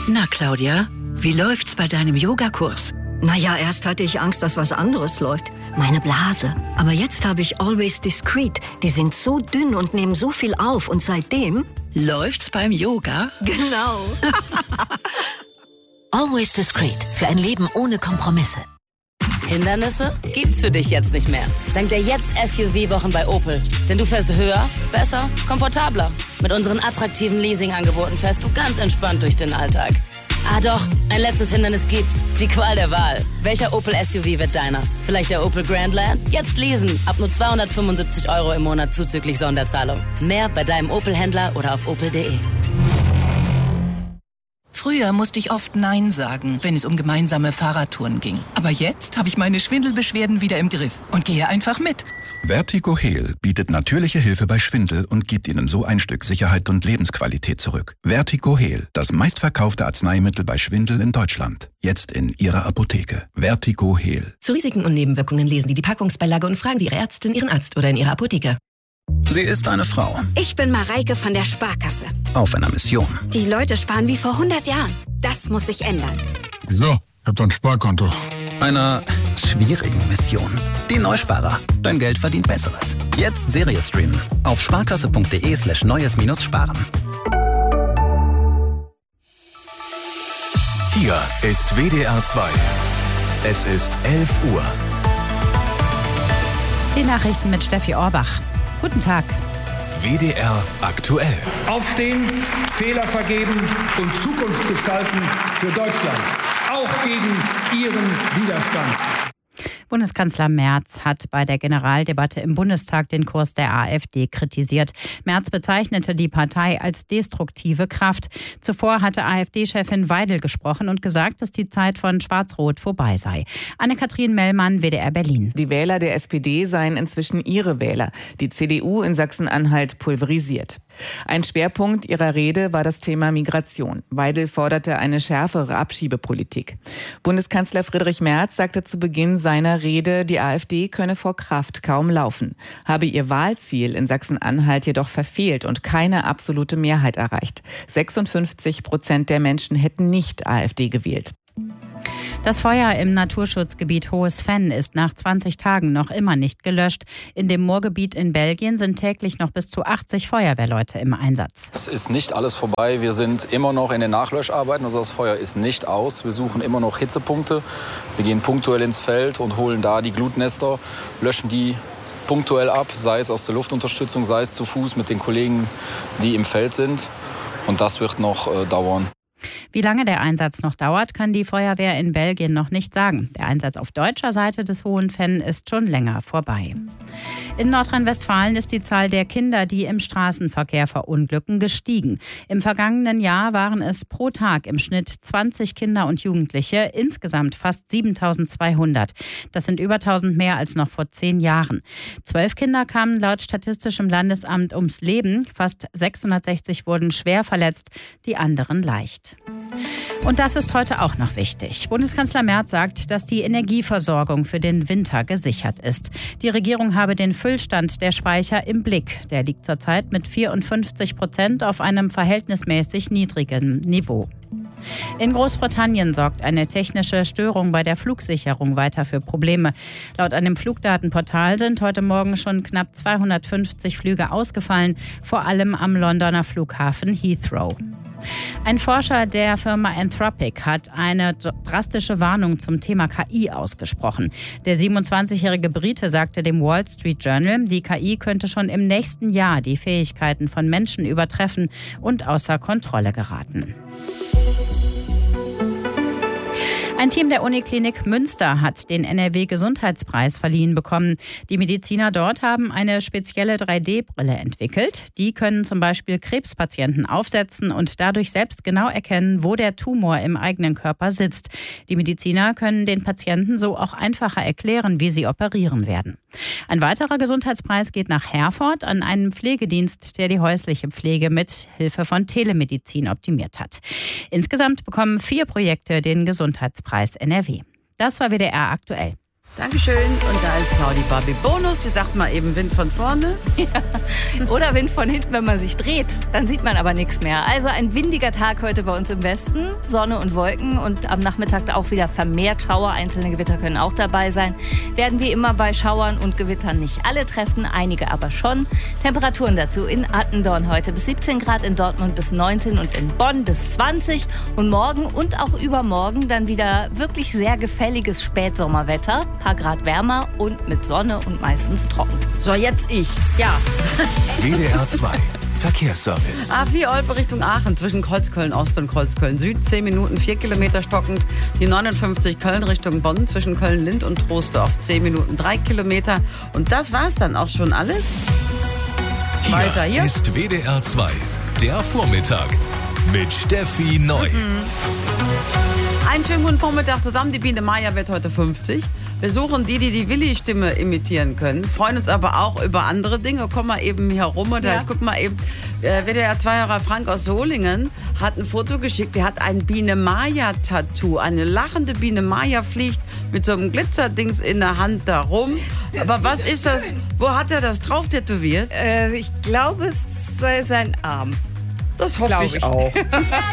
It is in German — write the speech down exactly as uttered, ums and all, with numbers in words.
Na, Claudia, wie läuft's bei deinem Yogakurs? Naja, erst hatte ich Angst, dass was anderes läuft. Meine Blase. Aber jetzt habe ich Always Discreet. Die sind so dünn und nehmen so viel auf. Und seitdem... Läuft's beim Yoga? Genau. Always Discreet. Für ein Leben ohne Kompromisse. Hindernisse gibt's für dich jetzt nicht mehr. Dank der Jetzt-S U V-Wochen bei Opel. Denn du fährst höher, besser, komfortabler. Mit unseren attraktiven Leasing-Angeboten fährst du ganz entspannt durch den Alltag. Ah doch, ein letztes Hindernis gibt's. Die Qual der Wahl. Welcher Opel S U V wird deiner? Vielleicht der Opel Grandland? Jetzt leasen. Ab nur zweihundertfünfundsiebzig Euro im Monat zuzüglich Sonderzahlung. Mehr bei deinem Opel-Händler oder auf opel punkt de. Früher musste ich oft Nein sagen, wenn es um gemeinsame Fahrradtouren ging. Aber jetzt habe ich meine Schwindelbeschwerden wieder im Griff und gehe einfach mit. Vertigo Heal bietet natürliche Hilfe bei Schwindel und gibt Ihnen so ein Stück Sicherheit und Lebensqualität zurück. Vertigo Heal, das meistverkaufte Arzneimittel bei Schwindel in Deutschland. Jetzt in Ihrer Apotheke. Vertigo Heal. Zu Risiken und Nebenwirkungen lesen Sie die Packungsbeilage und fragen Sie Ihre Ärztin, Ihren Arzt oder in Ihrer Apotheke. Sie ist eine Frau. Ich bin Mareike von der Sparkasse. Auf einer Mission. Die Leute sparen wie vor hundert Jahren. Das muss sich ändern. Wieso? Ich hab doch ein Sparkonto. Einer schwierigen Mission. Die Neusparer. Dein Geld verdient Besseres. Jetzt Serie streamen. Auf sparkasse.de slash neues minus sparen. Hier ist W D R zwei. Es ist elf Uhr. Die Nachrichten mit Steffi Orbach. Guten Tag. W D R aktuell. Aufstehen, Fehler vergeben und Zukunft gestalten für Deutschland. Auch gegen Ihren Widerstand. Bundeskanzler Merz hat bei der Generaldebatte im Bundestag den Kurs der AfD kritisiert. Merz bezeichnete die Partei als destruktive Kraft. Zuvor hatte AfD-Chefin Weidel gesprochen und gesagt, dass die Zeit von Schwarz-Rot vorbei sei. Anne-Kathrin Mellmann, W D R Berlin. Die Wähler der S P D seien inzwischen ihre Wähler. Die C D U in Sachsen-Anhalt pulverisiert. Ein Schwerpunkt ihrer Rede war das Thema Migration. Weidel forderte eine schärfere Abschiebepolitik. Bundeskanzler Friedrich Merz sagte zu Beginn seiner Rede, die AfD könne vor Kraft kaum laufen, habe ihr Wahlziel in Sachsen-Anhalt jedoch verfehlt und keine absolute Mehrheit erreicht. sechsundfünfzig Prozent der Menschen hätten nicht AfD gewählt. Das Feuer im Naturschutzgebiet Hohes Venn ist nach zwanzig Tagen noch immer nicht gelöscht. In dem Moorgebiet in Belgien sind täglich noch bis zu achtzig Feuerwehrleute im Einsatz. Es ist nicht alles vorbei. Wir sind immer noch in den Nachlöscharbeiten. Also das Feuer ist nicht aus. Wir suchen immer noch Hitzepunkte. Wir gehen punktuell ins Feld und holen da die Glutnester, löschen die punktuell ab, sei es aus der Luftunterstützung, sei es zu Fuß mit den Kollegen, die im Feld sind. Und das wird noch äh, dauern. Wie lange der Einsatz noch dauert, kann die Feuerwehr in Belgien noch nicht sagen. Der Einsatz auf deutscher Seite des Hohen Venn ist schon länger vorbei. In Nordrhein-Westfalen ist die Zahl der Kinder, die im Straßenverkehr verunglücken, gestiegen. Im vergangenen Jahr waren es pro Tag im Schnitt zwanzig Kinder und Jugendliche, insgesamt fast siebentausendzweihundert. Das sind über tausend mehr als noch vor zehn Jahren. Zwölf Kinder kamen laut Statistischem Landesamt ums Leben, fast sechshundertsechzig wurden schwer verletzt, die anderen leicht. Und das ist heute auch noch wichtig. Bundeskanzler Merz sagt, dass die Energieversorgung für den Winter gesichert ist. Die Regierung habe den Füllstand der Speicher im Blick. Der liegt zurzeit mit vierundfünfzig Prozent auf einem verhältnismäßig niedrigen Niveau. In Großbritannien sorgt eine technische Störung bei der Flugsicherung weiter für Probleme. Laut einem Flugdatenportal sind heute Morgen schon knapp zweihundertfünfzig Flüge ausgefallen, vor allem am Londoner Flughafen Heathrow. Ein Forscher der Firma Anthropic hat eine drastische Warnung zum Thema K I ausgesprochen. Der siebenundzwanzigjährige Brite sagte dem Wall Street Journal, die K I könnte schon im nächsten Jahr die Fähigkeiten von Menschen übertreffen und außer Kontrolle geraten. Ein Team der Uniklinik Münster hat den N R W-Gesundheitspreis verliehen bekommen. Die Mediziner dort haben eine spezielle drei D Brille entwickelt. Die können zum Beispiel Krebspatienten aufsetzen und dadurch selbst genau erkennen, wo der Tumor im eigenen Körper sitzt. Die Mediziner können den Patienten so auch einfacher erklären, wie sie operieren werden. Ein weiterer Gesundheitspreis geht nach Herford an einen Pflegedienst, der die häusliche Pflege mit Hilfe von Telemedizin optimiert hat. Insgesamt bekommen vier Projekte den Gesundheitspreis N R W. Das war W D R aktuell. Dankeschön. Und da ist Claudi Barbie Bonus. Wie sagt man eben, Wind von vorne? Ja. Oder Wind von hinten, wenn man sich dreht. Dann sieht man aber nichts mehr. Also ein windiger Tag heute bei uns im Westen. Sonne und Wolken und am Nachmittag auch wieder vermehrt Schauer. Einzelne Gewitter können auch dabei sein. Werden wie immer bei Schauern und Gewittern nicht alle treffen, einige aber schon. Temperaturen dazu in Attendorn heute bis siebzehn Grad, in Dortmund bis neunzehn und in Bonn bis zwanzig. Und morgen und auch übermorgen dann wieder wirklich sehr gefälliges Spätsommerwetter. Ein paar Grad wärmer und mit Sonne und meistens trocken. So, jetzt ich. Ja. W D R zwei Verkehrsservice. A vier Olpe Richtung Aachen zwischen Kreuzköln-Ost und Kreuzköln-Süd. zehn Minuten, vier Kilometer stockend. Die neunundfünfzig Köln Richtung Bonn zwischen Köln-Lind und Troisdorf. zehn Minuten, drei Kilometer. Und das war's dann auch schon alles. Hier Weiter hier. ist W D R zwei, der Vormittag mit Steffi Neu. Mhm. Einen schönen guten Vormittag zusammen. Die Biene Maya wird heute fünfzig. Wir suchen die, die die Willi-Stimme imitieren können. Freuen uns aber auch über andere Dinge. Komm mal eben hier rum. Oder ja. Ich guck mal eben. Äh, W D R zwei-Hörer Frank aus Solingen hat ein Foto geschickt. Der hat ein Biene Maya-Tattoo. Eine lachende Biene Maya fliegt mit so einem Glitzerdings in der Hand da rum. Aber was ist das? Wo hat er das drauf tätowiert? Äh, ich glaube, es sei sein Arm. Das hoffe ich, ich auch.